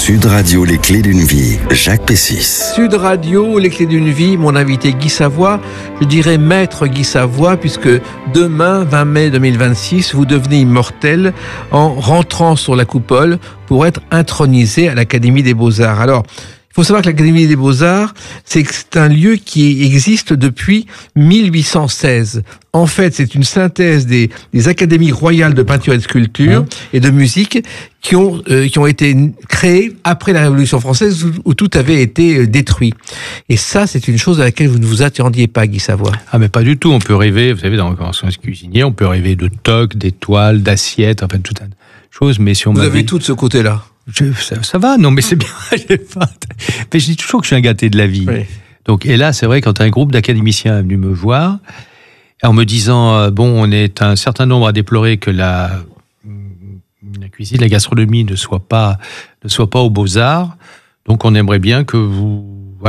Sud Radio, les clés d'une vie, Jacques Pessis. Sud Radio, les clés d'une vie, mon invité Guy Savoy, je dirais maître Guy Savoy, puisque demain, 20 mai 2026, vous devenez immortel en rentrant sur la coupole pour être intronisé à l'Académie des Beaux-Arts. Alors, il faut savoir que l'Académie des Beaux-Arts, c'est un lieu qui existe depuis 1816. En fait, c'est une synthèse des académies royales de peinture et de sculpture et de musique qui ont été créées après la Révolution française où tout avait été détruit. Et ça, c'est une chose à laquelle vous ne vous attendiez pas, Guy Savoy. Ah, mais pas du tout. On peut rêver, vous savez, quand on est cuisinier, on peut rêver de toques, d'étoiles, d'assiettes, enfin, tout un chose. Mais si on vous avez tout de ce côté-là. Ça va, non, mais c'est bien. Mais je dis toujours que je suis un gâté de la vie. Oui. Donc, et là, c'est vrai, quand un groupe d'académiciens est venu me voir, en me disant, on est un certain nombre à déplorer que la cuisine, la gastronomie ne soit pas aux Beaux-Arts. Donc, on aimerait bien que vous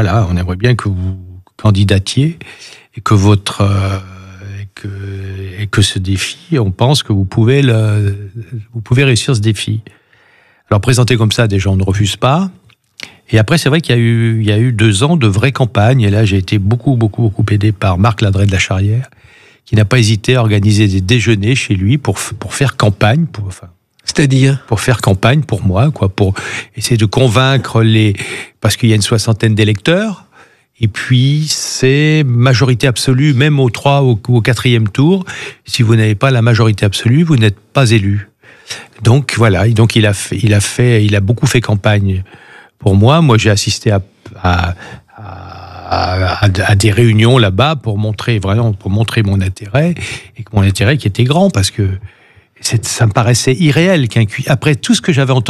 candidatiez et que que ce défi, on pense que vous pouvez réussir ce défi. Alors, présenté comme ça, des gens ne refusent pas. Et après, c'est vrai qu'il y a eu 2 ans de vraie campagne. Et là, j'ai été beaucoup aidé par Marc Ladret de la Charrière, qui n'a pas hésité à organiser des déjeuners chez lui pour faire campagne. C'est-à-dire ? Pour faire campagne pour moi, pour essayer de convaincre parce qu'il y a une 60aine d'électeurs. Et puis, c'est majorité absolue, même au 3 ou au 4e tour. Si vous n'avez pas la majorité absolue, vous n'êtes pas élu. Donc voilà, il a beaucoup fait campagne pour moi. Moi, j'ai assisté à des réunions là-bas pour montrer mon intérêt, et mon intérêt qui était grand, parce que ça me paraissait irréel après tout ce que j'avais entendu.